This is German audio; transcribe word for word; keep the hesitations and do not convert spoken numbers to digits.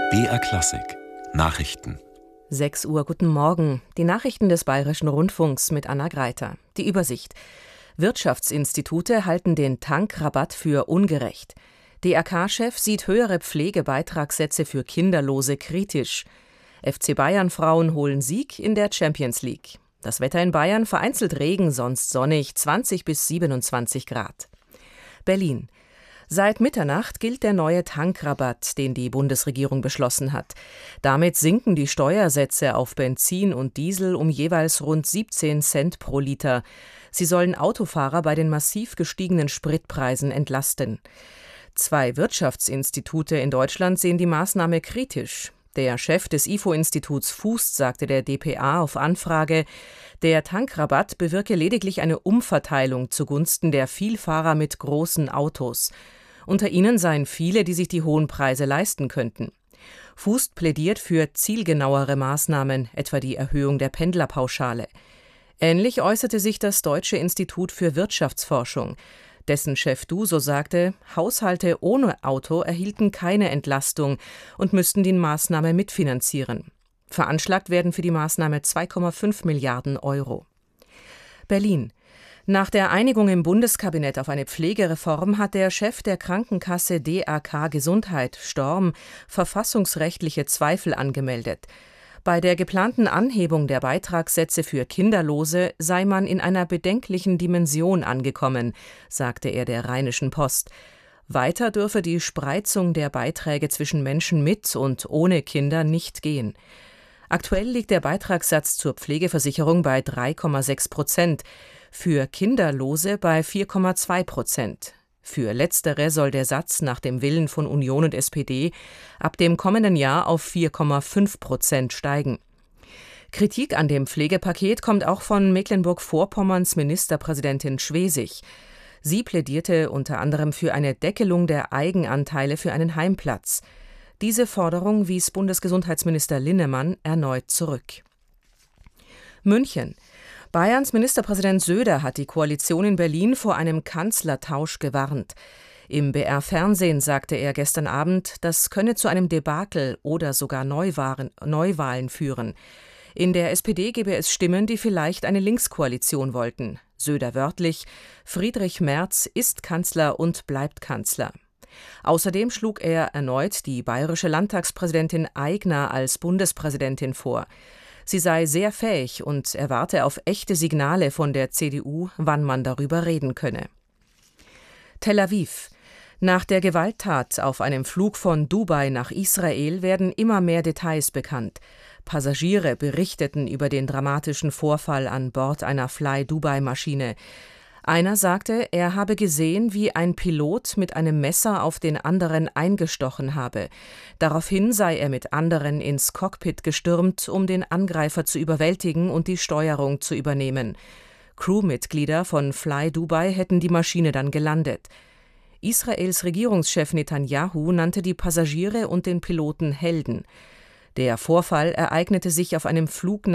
B R Klassik Nachrichten. sechs Uhr, guten Morgen. Die Nachrichten des Bayerischen Rundfunks mit Anna Greiter. Die Übersicht. Wirtschaftsinstitute halten den Tankrabatt für ungerecht. D R K-Chef sieht höhere Pflegebeitragssätze für Kinderlose kritisch. F C Bayern-Frauen holen Sieg in der Champions League. Das Wetter in Bayern: vereinzelt Regen, sonst sonnig, zwanzig bis siebenundzwanzig Grad. Berlin. Seit Mitternacht gilt der neue Tankrabatt, den die Bundesregierung beschlossen hat. Damit sinken die Steuersätze auf Benzin und Diesel um jeweils rund siebzehn Cent pro Liter. Sie sollen Autofahrer bei den massiv gestiegenen Spritpreisen entlasten. Zwei Wirtschaftsinstitute in Deutschland sehen die Maßnahme kritisch. Der Chef des I F O-Instituts Fußt sagte der d p a auf Anfrage, der Tankrabatt bewirke lediglich eine Umverteilung zugunsten der Vielfahrer mit großen Autos. Unter ihnen seien viele, die sich die hohen Preise leisten könnten. Fußt plädiert für zielgenauere Maßnahmen, etwa die Erhöhung der Pendlerpauschale. Ähnlich äußerte sich das Deutsche Institut für Wirtschaftsforschung. Dessen Chef Duso sagte, Haushalte ohne Auto erhielten keine Entlastung und müssten die Maßnahme mitfinanzieren. Veranschlagt werden für die Maßnahme zwei Komma fünf Milliarden Euro. Berlin. Nach der Einigung im Bundeskabinett auf eine Pflegereform hat der Chef der Krankenkasse D R K Gesundheit, Storm, verfassungsrechtliche Zweifel angemeldet. Bei der geplanten Anhebung der Beitragssätze für Kinderlose sei man in einer bedenklichen Dimension angekommen, sagte er der Rheinischen Post. Weiter dürfe die Spreizung der Beiträge zwischen Menschen mit und ohne Kinder nicht gehen. Aktuell liegt der Beitragssatz zur Pflegeversicherung bei drei Komma sechs Prozent, für Kinderlose bei vier Komma zwei Prozent. Für Letztere soll der Satz nach dem Willen von Union und S P D ab dem kommenden Jahr auf vier Komma fünf Prozent steigen. Kritik an dem Pflegepaket kommt auch von Mecklenburg-Vorpommerns Ministerpräsidentin Schwesig. Sie plädierte unter anderem für eine Deckelung der Eigenanteile für einen Heimplatz. Diese Forderung wies Bundesgesundheitsminister Linnemann erneut zurück. München. Bayerns Ministerpräsident Söder hat die Koalition in Berlin vor einem Kanzlertausch gewarnt. Im B R-Fernsehen sagte er gestern Abend, das könne zu einem Debakel oder sogar Neuwahlen, Neuwahlen führen. In der S P D gebe es Stimmen, die vielleicht eine Linkskoalition wollten. Söder wörtlich: Friedrich Merz ist Kanzler und bleibt Kanzler. Außerdem schlug er erneut die bayerische Landtagspräsidentin Aigner als Bundespräsidentin vor. Sie sei sehr fähig und erwarte auf echte Signale von der C D U, wann man darüber reden könne. Tel Aviv. Nach der Gewalttat auf einem Flug von Dubai nach Israel werden immer mehr Details bekannt. Passagiere berichteten über den dramatischen Vorfall an Bord einer Fly-Dubai-Maschine. Einer sagte, er habe gesehen, wie ein Pilot mit einem Messer auf den anderen eingestochen habe. Daraufhin sei er mit anderen ins Cockpit gestürmt, um den Angreifer zu überwältigen und die Steuerung zu übernehmen. Crewmitglieder von Fly Dubai hätten die Maschine dann gelandet. Israels Regierungschef Netanyahu nannte die Passagiere und den Piloten Helden. Der Vorfall ereignete sich auf einem Flug